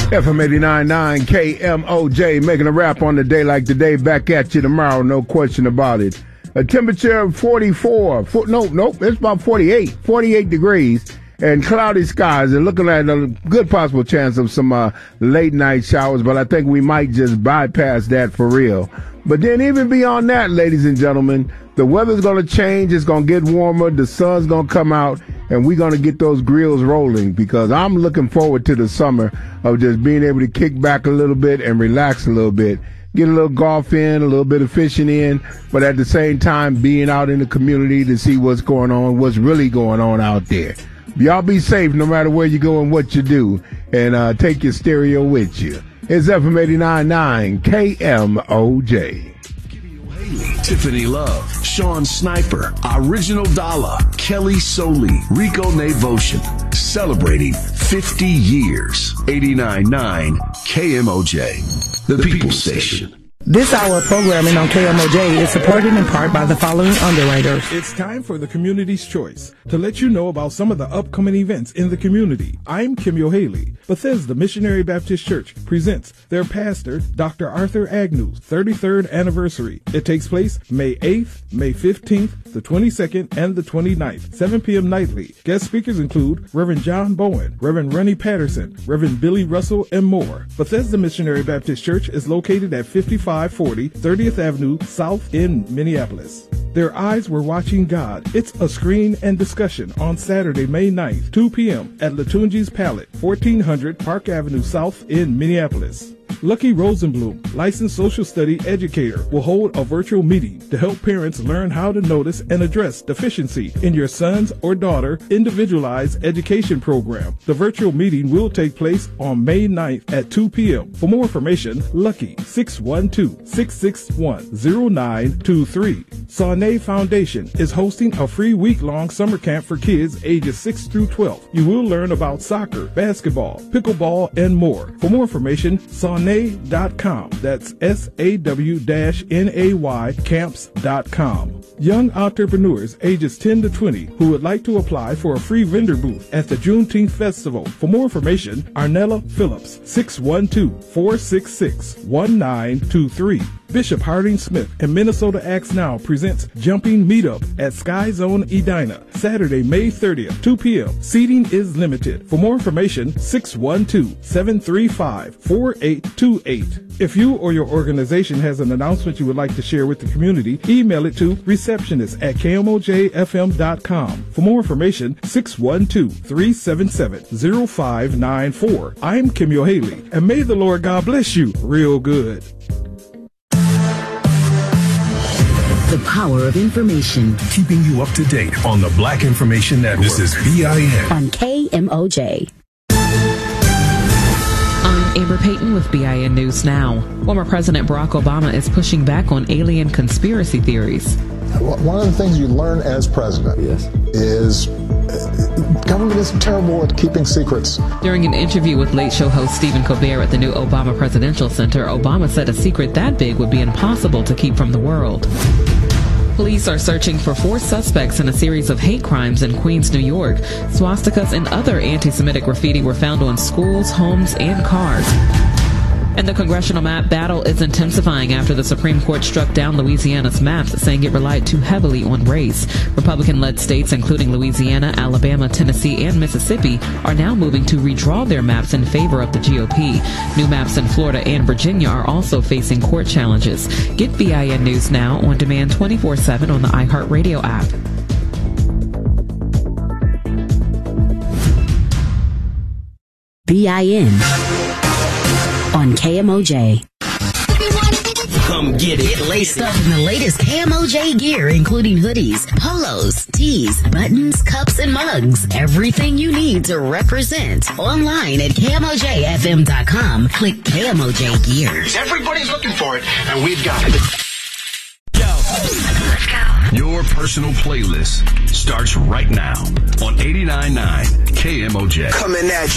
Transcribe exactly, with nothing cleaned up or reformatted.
F M eighty-nine point nine K M O J, making a wrap on the day like today. Back at you tomorrow, no question about it. A temperature of forty-four. For, no, nope, it's about forty-eight. forty-eight degrees and cloudy skies. And looking at a good possible chance of some uh, late night showers, but I think we might just bypass that for real. But then even beyond that, ladies and gentlemen, the weather's going to change. It's going to get warmer. The sun's going to come out, and we're going to get those grills rolling because I'm looking forward to the summer of just being able to kick back a little bit and relax a little bit, get a little golf in, a little bit of fishing in, but at the same time being out in the community to see what's going on, what's really going on out there. Y'all be safe no matter where you go and what you do, and uh, take your stereo with you. It's F M eighty-nine point nine K M O J. Tiffany Love, Sean Sniper, Original Dollar, Kelly Soley, Rico Navotion, celebrating fifty years. eighty-nine point nine K M O J, the People Station. This hour of programming on K M O J is supported in part by the following underwriters. It's time for the Community's Choice to let you know about some of the upcoming events in the community. I'm Kim Yohaley. Bethesda Missionary Baptist Church presents their pastor, Doctor Arthur Agnew's thirty-third anniversary. It takes place May eighth, May fifteenth, the twenty-second, and the twenty-ninth, seven p.m. nightly. Guest speakers include Reverend John Bowen, Reverend Ronnie Patterson, Reverend Billy Russell, and more. Bethesda Missionary Baptist Church is located at fifty-five forty thirtieth Avenue South in Minneapolis. Their eyes were watching God. It's a screen and discussion on Saturday, May ninth, two p.m. at Latunji's Palette, fourteen hundred Park Avenue South in Minneapolis. Lucky Rosenblum, licensed social study educator, will hold a virtual meeting to help parents learn how to notice and address deficiency in your son's or daughter individualized education program. The virtual meeting will take place on May ninth at two p.m. For more information, Lucky, six one two, six six one, zero nine two three. Sawnay Foundation is hosting a free week-long summer camp for kids ages six through twelve. You will learn about soccer, basketball, pickleball, and more. For more information, sawnay dot com. That's S A W N A Y camps dot com. Young entrepreneurs ages ten to twenty who would like to apply for a free vendor booth at the Juneteenth Festival. For more information, Arnella Phillips, six one two, four six six, one nine two three. Bishop Harding Smith and Minnesota Acts Now presents Jumping Meetup at Sky Zone Edina, Saturday, May thirtieth, two p.m. Seating is limited. For more information, six one two, seven three five, four eight two eight. If you or your organization has an announcement you would like to share with the community, email it to receptionist at K M O J F M dot com. For more information, six one two, three seven seven, zero five nine four. I'm Kim Yohaley, and may the Lord God bless you real good. The power of information. Keeping you up to date on the Black Information Network. This is B I N. On K M O J. I'm Amber Payton with B I N News Now. Former President Barack Obama is pushing back on alien conspiracy theories. One of the things you learn as president yes. is uh, government is terrible at keeping secrets. During an interview with late show host Stephen Colbert at the new Obama Presidential Center, Obama said a secret that big would be impossible to keep from the world. Police are searching for four suspects in a series of hate crimes in Queens, New York. Swastikas and other anti-Semitic graffiti were found on schools, homes, and cars. And the congressional map battle is intensifying after the Supreme Court struck down Louisiana's maps, saying it relied too heavily on race. Republican-led states, including Louisiana, Alabama, Tennessee, and Mississippi, are now moving to redraw their maps in favor of the G O P. New maps in Florida and Virginia are also facing court challenges. Get B I N News Now on demand twenty-four seven on the iHeartRadio app. B I N on K M O J. Come get it. Get laced up in the latest K M O J gear, including hoodies, polos, tees, buttons, cups, and mugs. Everything you need to represent. Online at K M O J F M dot com. Click K M O J Gears. Everybody's looking for it, and we've got it. Yo. Let's go. Your personal playlist starts right now on eighty-nine point nine K M O J. Coming at you.